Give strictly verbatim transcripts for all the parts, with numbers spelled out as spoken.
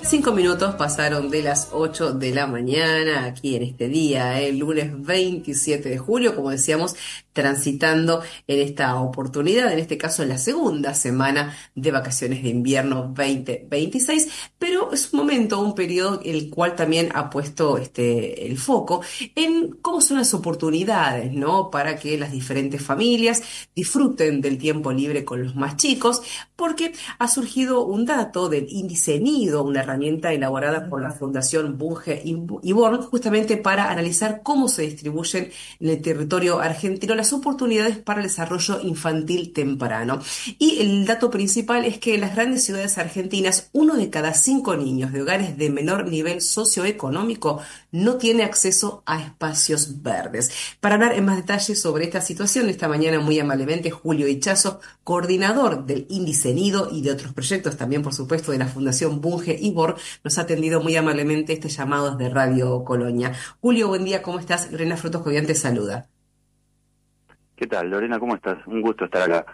Cinco minutos pasaron de las ocho de la mañana aquí en este día, el lunes veintisiete de julio, como decíamos, transitando en esta oportunidad, en este caso en la segunda semana de vacaciones de invierno dos mil veintiséis, pero es un momento, un periodo el cual también ha puesto este, el foco en cómo son las oportunidades, ¿no? Para que las diferentes familias disfruten del tiempo libre con los más chicos, porque ha surgido un dato del índice Nido, una herramienta elaborada por la Fundación Bunge y Born, justamente para analizar cómo se distribuyen en el territorio argentino las oportunidades para el desarrollo infantil temprano. Y el dato principal es que en las grandes ciudades argentinas, uno de cada cinco niños de hogares de menor nivel socioeconómico no tiene acceso a espacios verdes. Para hablar en más detalle sobre esta situación, esta mañana muy amablemente Julio Ichazo, coordinador del Índice Nido y de otros proyectos, también por supuesto de la Fundación Bunge y Bor, nos ha atendido muy amablemente este llamado desde Radio Colonia. Julio, buen día, ¿cómo estás? Lorena Frutos Jovian te saluda. ¿Qué tal, Lorena? ¿Cómo estás? Un gusto estar acá.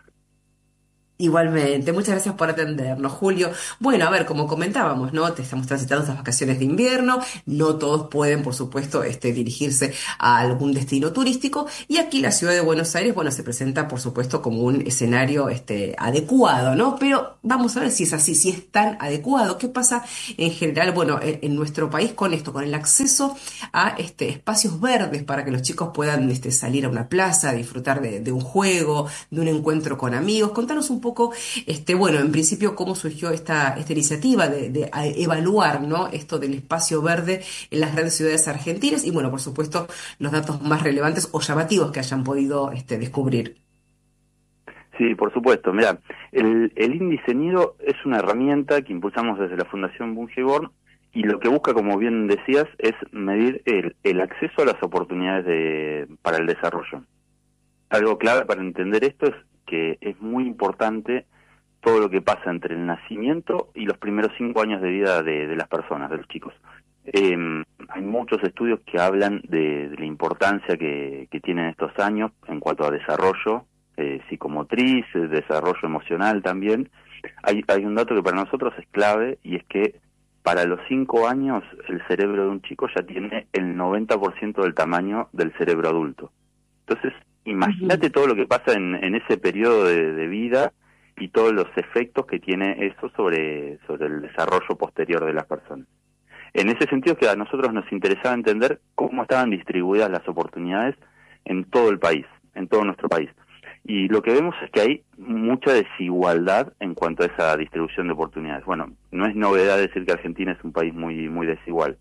Igualmente, muchas gracias por atendernos, Julio. Bueno, a ver, como comentábamos, ¿no? Te estamos transitando estas vacaciones de invierno, no todos pueden, por supuesto, este, dirigirse a algún destino turístico, y aquí la ciudad de Buenos Aires, bueno, se presenta, por supuesto, como un escenario, este, adecuado, ¿no? Pero vamos a ver si es así, si es tan adecuado. ¿Qué pasa en general, bueno, en, en nuestro país con esto, con el acceso a, este, espacios verdes para que los chicos puedan, este, salir a una plaza, disfrutar de, de un juego, de un encuentro con amigos? Contanos un poco, este, bueno, en principio, cómo surgió esta, esta iniciativa de, de a- evaluar, ¿no? Esto del espacio verde en las grandes ciudades argentinas y, bueno, por supuesto, los datos más relevantes o llamativos que hayan podido, este, descubrir. Sí, por supuesto. Mira, el, el índice Nido es una herramienta que impulsamos desde la Fundación Bunge y Born, y lo que busca, como bien decías, es medir el, el acceso a las oportunidades de, para el desarrollo. Algo clave para entender esto es que es muy importante todo lo que pasa entre el nacimiento y los primeros cinco años de vida de, de las personas, de los chicos. Eh, Hay muchos estudios que hablan de, de la importancia que, que tienen estos años en cuanto a desarrollo eh, psicomotriz, eh, desarrollo emocional también. Hay, hay un dato que para nosotros es clave, y es que para los cinco años el cerebro de un chico ya tiene el noventa por ciento del tamaño del cerebro adulto. Entonces, Ujú. imagínate todo lo que pasa en, en ese periodo de, de vida y todos los efectos que tiene eso sobre, sobre el desarrollo posterior de las personas. En ese sentido, es que a nosotros nos interesaba entender cómo estaban distribuidas las oportunidades en todo el país, en todo nuestro país. Y lo que vemos es que hay mucha desigualdad en cuanto a esa distribución de oportunidades. Bueno, no es novedad decir que Argentina es un país muy, muy desigual,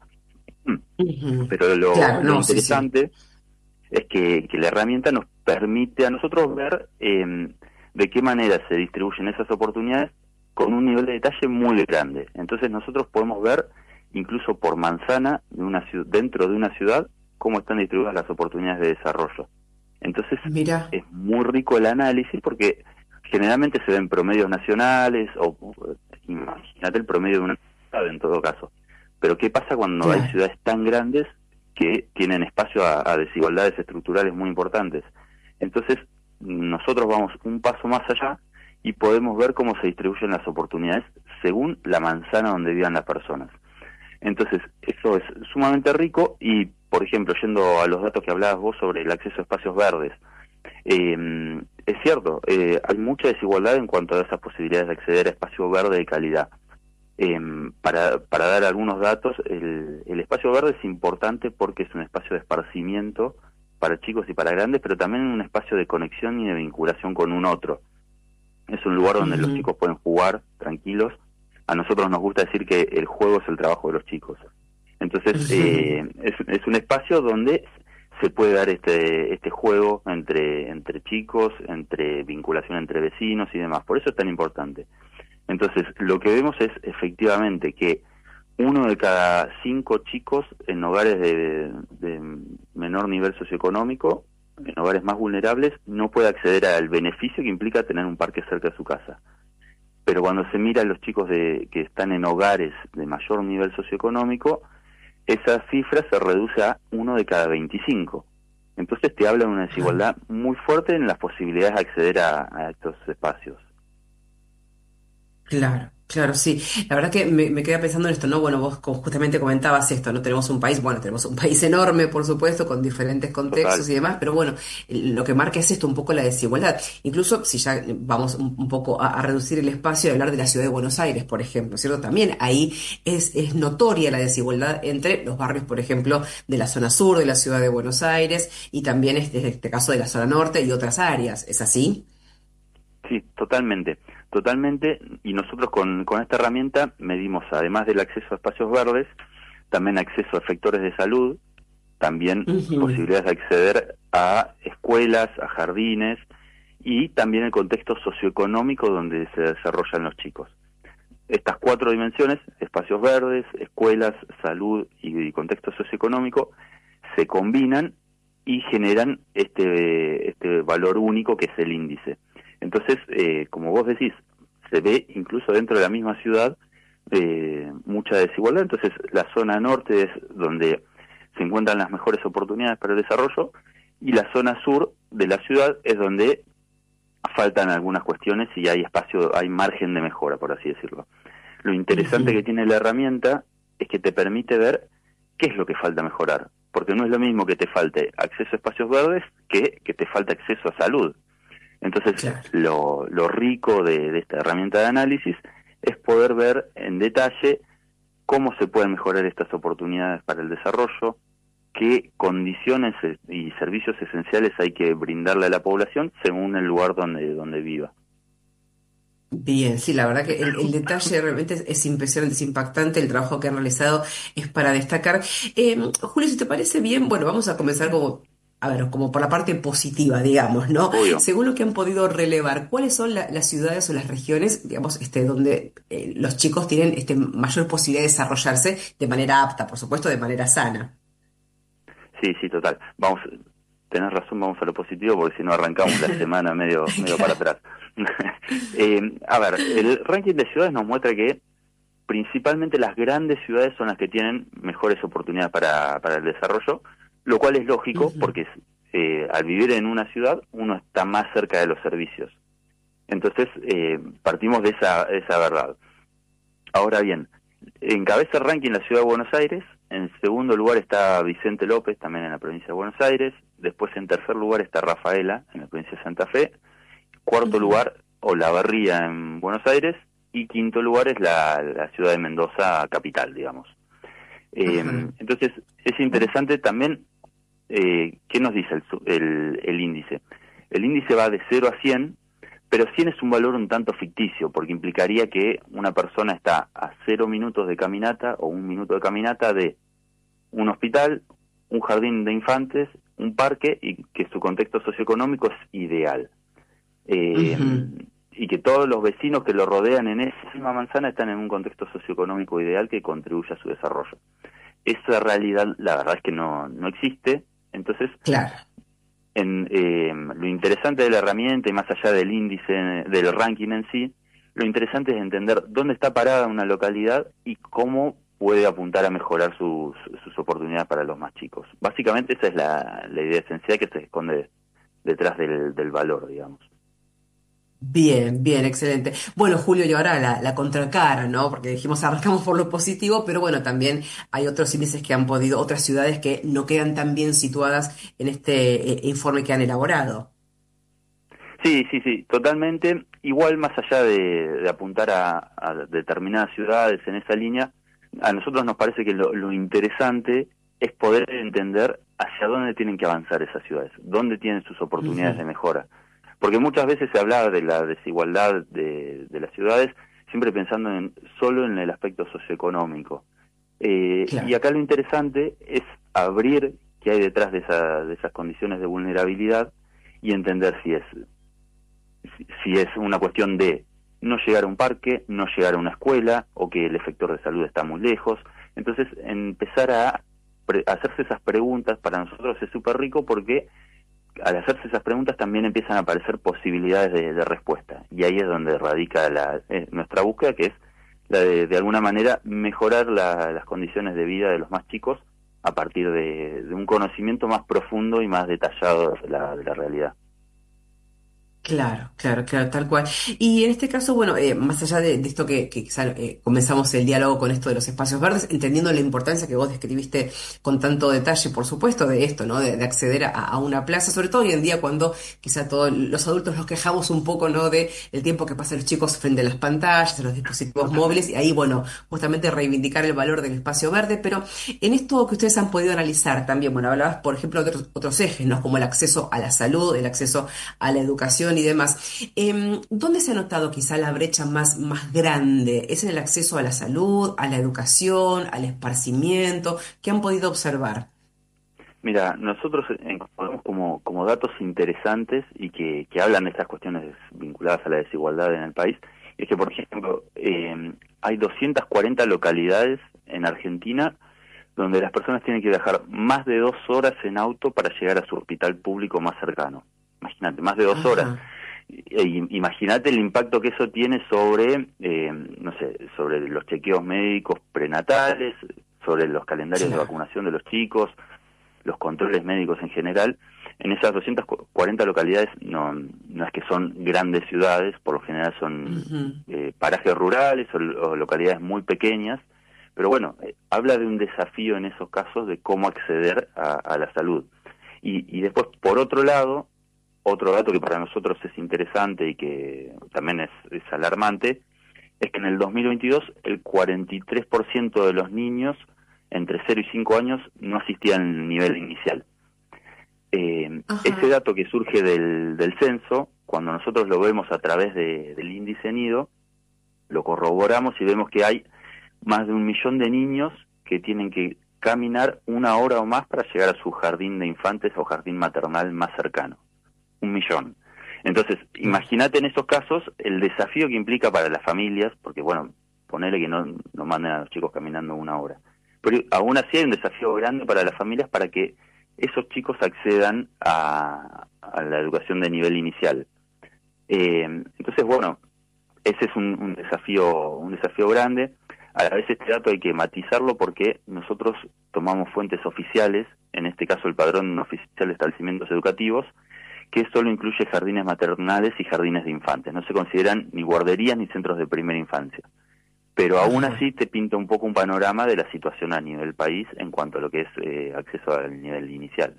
Ujú. pero lo, Claro, lo no, sí, sí. interesante es que, que la herramienta nos permite a nosotros ver eh, de qué manera se distribuyen esas oportunidades con un nivel de detalle muy grande. Entonces nosotros podemos ver incluso por manzana de una ciu- dentro de una ciudad cómo están distribuidas las oportunidades de desarrollo. Entonces Mira, es muy rico el análisis, porque generalmente se ven promedios nacionales o imagínate el promedio de una ciudad en todo caso. Pero ¿qué pasa cuando hay claro. ciudades tan grandes que tienen espacio a, a desigualdades estructurales muy importantes? Entonces, nosotros vamos un paso más allá y podemos ver cómo se distribuyen las oportunidades según la manzana donde vivan las personas. Entonces, eso es sumamente rico y, por ejemplo, yendo a los datos que hablabas vos sobre el acceso a espacios verdes, eh, es cierto, eh, hay mucha desigualdad en cuanto a esas posibilidades de acceder a espacio verde de calidad. Eh, para, para dar algunos datos, el, el espacio verde es importante porque es un espacio de esparcimiento para chicos y para grandes, pero también un espacio de conexión y de vinculación con un otro. Es un lugar donde los Ujú. chicos pueden jugar tranquilos. A nosotros nos gusta decir que el juego es el trabajo de los chicos. Entonces, eh, es, es un espacio donde se puede dar este este juego entre entre chicos, entre vinculación entre vecinos y demás. Por eso es tan importante. Entonces, lo que vemos es efectivamente que uno de cada cinco chicos en hogares de, de menor nivel socioeconómico, en hogares más vulnerables, no puede acceder al beneficio que implica tener un parque cerca de su casa. Pero cuando se mira a los chicos de, que están en hogares de mayor nivel socioeconómico, esa cifra se reduce a uno de cada veinticinco. Entonces te habla de una Claro. desigualdad muy fuerte en las posibilidades de acceder a, a estos espacios. Claro, claro, sí. La verdad que me, me quedé pensando en esto, ¿no? Bueno, vos co- justamente comentabas esto, ¿no? Tenemos un país, bueno, tenemos un país enorme, por supuesto, con diferentes Total. contextos y demás, pero bueno, lo que marca es esto, un poco la desigualdad. Incluso si ya vamos un, un poco a, a reducir el espacio y hablar de la ciudad de Buenos Aires, por ejemplo, ¿cierto? También ahí es, es notoria la desigualdad entre los barrios, por ejemplo, de la zona sur de la ciudad de Buenos Aires y también este, en este caso de la zona norte y otras áreas. ¿Es así? Sí, totalmente, totalmente. Y nosotros con, con esta herramienta medimos, además del acceso a espacios verdes, también acceso a efectores de salud, también Ujú. posibilidades de acceder a escuelas, a jardines y también el contexto socioeconómico donde se desarrollan los chicos. Estas cuatro dimensiones, espacios verdes, escuelas, salud y contexto socioeconómico, se combinan y generan este, este valor único que es el índice. Entonces, eh, como vos decís, se ve incluso dentro de la misma ciudad eh, mucha desigualdad. Entonces, la zona norte es donde se encuentran las mejores oportunidades para el desarrollo y la zona sur de la ciudad es donde faltan algunas cuestiones y hay espacio, hay margen de mejora, por así decirlo. Lo interesante que Ujú. tiene la herramienta es que te permite ver qué es lo que falta mejorar, porque no es lo mismo que te falte acceso a espacios verdes que que te falte acceso a salud. Entonces, Claro. lo, lo rico de, de esta herramienta de análisis es poder ver en detalle cómo se pueden mejorar estas oportunidades para el desarrollo, qué condiciones y servicios esenciales hay que brindarle a la población según el lugar donde, donde viva. Bien, sí, la verdad que el, el detalle realmente es, es impresionante, es impactante, el trabajo que han realizado es para destacar. Eh, Julio, si te parece bien, bueno, vamos a comenzar como, a ver, como por la parte positiva, digamos, ¿no? Obvio. Según lo que han podido relevar, ¿cuáles son la- las ciudades o las regiones, digamos, este, donde eh, los chicos tienen este, mayor posibilidad de desarrollarse de manera apta, por supuesto, de manera sana? Sí, sí, total. Vamos, tenés razón, vamos a lo positivo porque si no arrancamos la semana medio, medio para Claro. atrás. Eh, a ver, el ranking de ciudades nos muestra que principalmente las grandes ciudades son las que tienen mejores oportunidades para, para el desarrollo, lo cual es lógico Ujú. porque eh, al vivir en una ciudad uno está más cerca de los servicios. Entonces, eh, partimos de esa, esa verdad. Ahora bien, encabeza el ranking la ciudad de Buenos Aires, en segundo lugar está Vicente López, también en la provincia de Buenos Aires, después en tercer lugar está Rafaela, en la provincia de Santa Fe, cuarto Ujú. lugar Olavarría en Buenos Aires y quinto lugar es la, la ciudad de Mendoza capital, digamos. Eh, Ajá. entonces es interesante también eh, qué nos dice el, su- el, el índice. El índice va de cero a cien, pero cien es un valor un tanto ficticio porque implicaría que una persona está a cero minutos de caminata o un minuto de caminata de un hospital, un jardín de infantes, un parque y que su contexto socioeconómico es ideal. Eh, Ujú. y que todos los vecinos que lo rodean en esa misma manzana están en un contexto socioeconómico ideal que contribuye a su desarrollo. Esa realidad, la verdad es que no, no existe. Entonces, Claro. en, eh, lo interesante de la herramienta y más allá del índice, del ranking en sí, lo interesante es entender dónde está parada una localidad y cómo puede apuntar a mejorar sus, sus oportunidades para los más chicos. Básicamente esa es la, la idea esencial que se esconde detrás del, del valor, digamos. Bien, bien, excelente. Bueno, Julio, y ahora la, la contracara, ¿no? Porque dijimos arrancamos por lo positivo, pero bueno, también hay otros índices que han podido, otras ciudades que no quedan tan bien situadas en este eh, informe que han elaborado. Sí, sí, sí, totalmente. Igual más allá de, de apuntar a, a determinadas ciudades en esa línea, a nosotros nos parece que lo, lo interesante es poder entender hacia dónde tienen que avanzar esas ciudades, dónde tienen sus oportunidades de Ujú. mejora. Porque muchas veces se habla de la desigualdad de, de las ciudades, siempre pensando en, solo en el aspecto socioeconómico. Eh, y Claro. acá lo interesante es abrir qué hay detrás de, esa, de esas condiciones de vulnerabilidad y entender si es si si es una cuestión de no llegar a un parque, no llegar a una escuela o que el efector de salud está muy lejos. Entonces, empezar a pre- hacerse esas preguntas para nosotros es súper rico porque al hacerse esas preguntas también empiezan a aparecer posibilidades de, de respuesta. Y ahí es donde radica la, eh, nuestra búsqueda, que es la de, de alguna manera, mejorar la- las condiciones de vida de los más chicos a partir de, de un conocimiento más profundo y más detallado de la, de la realidad. Claro, claro, claro, tal cual. Y en este caso, bueno, eh, más allá de, de esto que, que quizá, eh, comenzamos el diálogo con esto de los espacios verdes, entendiendo la importancia que vos describiste con tanto detalle, por supuesto, de esto, ¿no? De, de acceder a, a una plaza, sobre todo hoy en día cuando quizá todos los adultos nos quejamos un poco, ¿no? De el tiempo que pasan los chicos frente a las pantallas, a los dispositivos móviles, y Totalmente. ahí, bueno, justamente reivindicar el valor del espacio verde, pero en esto que ustedes han podido analizar también, bueno, hablabas, por ejemplo, de otros, otros ejes, ¿no? Como el acceso a la salud, el acceso a la educación y demás. Em, ¿dónde se ha notado quizá la brecha más, más grande? ¿Es en el acceso a la salud, a la educación, al esparcimiento? ¿Qué han podido observar? Mira, nosotros encontramos como, como datos interesantes y que, que hablan de estas cuestiones vinculadas a la desigualdad en el país, es que, por ejemplo, eh, hay doscientas cuarenta localidades en Argentina donde las personas tienen que viajar más de dos horas en auto para llegar a su hospital público más cercano. Imagínate, más de dos horas. Ajá, E imagínate el impacto que eso tiene sobre, eh, no sé, sobre los chequeos médicos prenatales, sobre los calendarios de claro. vacunación de los chicos, los controles médicos en general. En esas doscientas cuarenta localidades no, no es que son grandes ciudades, por lo general son Ujú. eh, parajes rurales o, o localidades muy pequeñas, pero bueno, eh, habla de un desafío en esos casos de cómo acceder a, a la salud. Y, y después, por otro lado, otro dato que para nosotros es interesante y que también es, es alarmante, es que en el dos mil veintidós el cuarenta y tres por ciento de los niños entre cero y cinco años no asistían al nivel inicial. Eh, ese Ajá. dato que surge del, del censo, cuando nosotros lo vemos a través de, del índice nido, lo corroboramos y vemos que hay más de un millón de niños que tienen que caminar una hora o más para llegar a su jardín de infantes o jardín maternal más cercano. Un millón. Entonces, Claro. imagínate en esos casos el desafío que implica para las familias, porque bueno, ponele que no, no manden a los chicos caminando una hora. Pero aún así hay un desafío grande para las familias para que esos chicos accedan a, a la educación de nivel inicial. Eh, entonces, bueno, ese es un, un desafío un desafío grande. A la vez este dato hay que matizarlo porque nosotros tomamos fuentes oficiales, en este caso el Padrón Oficial de Establecimientos Educativos, que solo incluye jardines maternales y jardines de infantes. No se consideran ni guarderías ni centros de primera infancia. Pero aún Ajá. así te pinta un poco un panorama de la situación a nivel país en cuanto a lo que es eh, acceso al nivel inicial.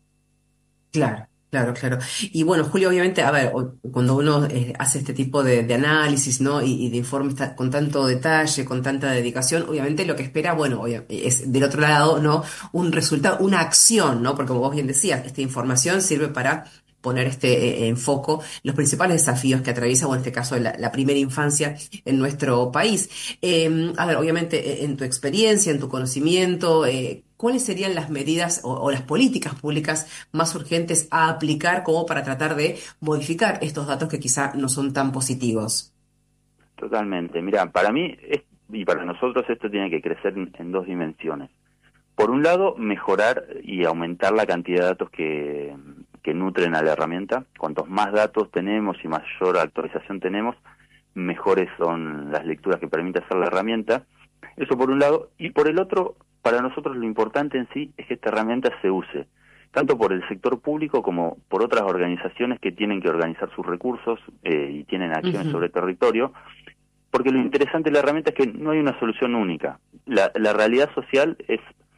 Claro, claro, claro. Y bueno, Julio, obviamente, a ver, o- cuando uno eh, hace este tipo de, de análisis, ¿no? Y, y de informes ta- con tanto detalle, con tanta dedicación, obviamente lo que espera, bueno, obvia- es del otro lado, ¿no? Un resultado, una acción, ¿no? Porque como vos bien decías, esta información sirve para poner este eh, en foco los principales desafíos que atraviesa, o en este caso, la, la primera infancia en nuestro país. Eh, a ver, obviamente, eh, en tu experiencia, en tu conocimiento, eh, ¿cuáles serían las medidas o o las políticas públicas más urgentes a aplicar como para tratar de modificar estos datos que quizá no son tan positivos? Totalmente. Mira, para mí es, y para nosotros esto tiene que crecer en, en dos dimensiones. Por un lado, mejorar y aumentar la cantidad de datos que, que nutren a la herramienta. Cuantos más datos tenemos y mayor actualización tenemos, mejores son las lecturas que permite hacer la herramienta. Eso por un lado. Y por el otro, para nosotros lo importante en sí es que esta herramienta se use, tanto por el sector público como por otras organizaciones que tienen que organizar sus recursos eh, y tienen acciones Ujú. sobre el territorio, porque lo interesante de la herramienta es que no hay una solución única. La, la realidad social es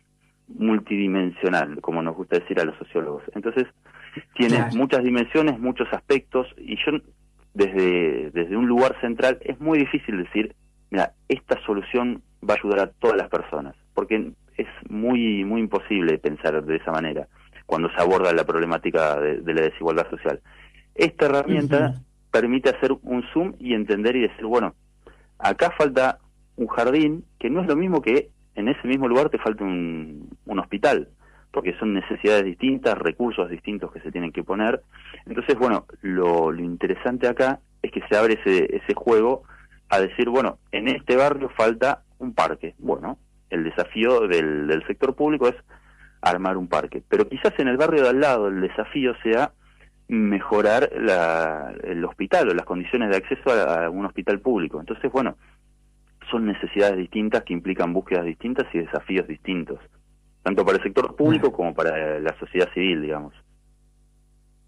multidimensional, como nos gusta decir a los sociólogos. Entonces, tiene Claro. muchas dimensiones, muchos aspectos, y yo desde, desde un lugar central es muy difícil decir, mira, esta solución va a ayudar a todas las personas, porque es muy, muy imposible pensar de esa manera cuando se aborda la problemática de, de la desigualdad social. Esta herramienta Ujú. permite hacer un zoom y entender y decir, bueno, acá falta un jardín, que no es lo mismo que en ese mismo lugar te falta un, un hospital, porque son necesidades distintas, recursos distintos que se tienen que poner. Entonces, bueno, lo, lo interesante acá es que se abre ese, ese juego a decir, bueno, en este barrio falta un parque. Bueno, el desafío del, del sector público es armar un parque, pero quizás en el barrio de al lado el desafío sea mejorar la, el hospital o las condiciones de acceso a, a un hospital público. Entonces, bueno, son necesidades distintas que implican búsquedas distintas y desafíos distintos, tanto para el sector público Claro. como para la sociedad civil, digamos.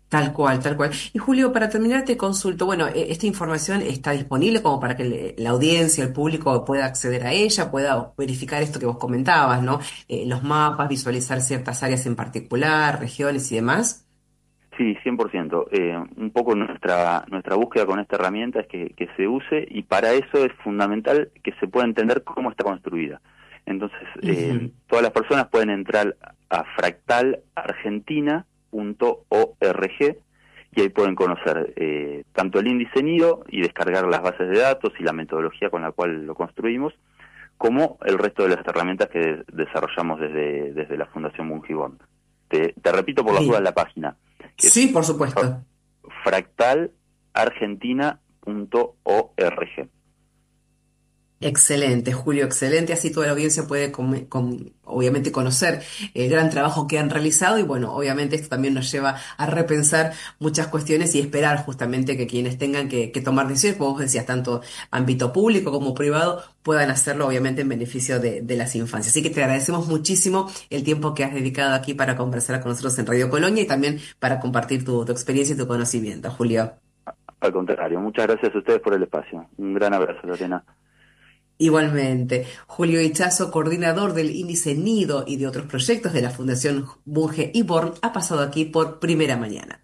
Tal cual, tal cual. Y Julio, para terminar te consulto, bueno, eh, esta información está disponible como para que le- la audiencia, el público pueda acceder a ella, pueda verificar esto que vos comentabas, ¿no? Eh, los mapas, visualizar ciertas áreas en particular, regiones y demás. Sí, cien por ciento. Eh, un poco nuestra nuestra búsqueda con esta herramienta es que, que se use, y para eso es fundamental que se pueda entender cómo está construida. Entonces, eh, Ujú. todas las personas pueden entrar a fractal argentina punto org y ahí pueden conocer eh, tanto el índice nido y descargar las bases de datos y la metodología con la cual lo construimos, como el resto de las herramientas que de- desarrollamos desde, desde la Fundación Bungiborn. Te, te repito por las dudas Bien. la página, que es Sí, por supuesto. fractal argentina punto org. Excelente, Julio, excelente. Así toda la audiencia puede, com- com- obviamente, conocer el gran trabajo que han realizado y, bueno, obviamente esto también nos lleva a repensar muchas cuestiones y esperar justamente que quienes tengan que, que tomar decisiones, como vos decías, tanto ámbito público como privado, puedan hacerlo, obviamente, en beneficio de, de las infancias. Así que te agradecemos muchísimo el tiempo que has dedicado aquí para conversar con nosotros en Radio Colonia y también para compartir tu, tu experiencia y tu conocimiento, Julio. Al contrario, muchas gracias a ustedes por el espacio. Un gran abrazo, Lorena. Igualmente, Julio Ichazo, coordinador del Índice Nido y de otros proyectos de la Fundación Bunge y Born, ha pasado aquí por Primera Mañana.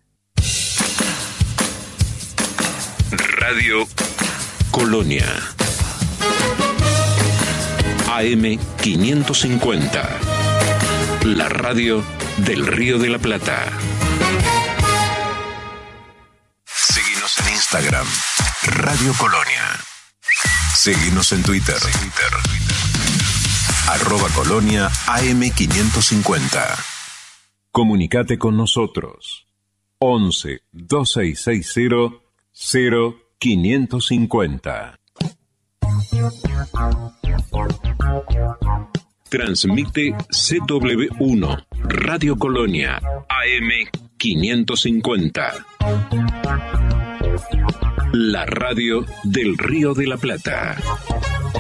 Radio Colonia. A M quinientos cincuenta. La radio del Río de la Plata. Seguinos en Instagram. Radio Colonia. Seguinos en Twitter. Arroba Colonia A M quinientos cincuenta. Comunicate con nosotros. once, dos seis seis cero, cero quinientos cincuenta. Transmite C W uno, Radio Colonia, A M quinientos cincuenta. La radio del Río de la Plata.